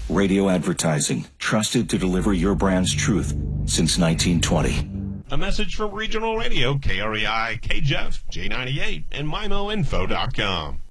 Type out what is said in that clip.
Radio advertising, trusted to deliver your brand's truth since 1920. A message from Regional Radio, KREI, KJEF, J98, and MIMOinfo.com.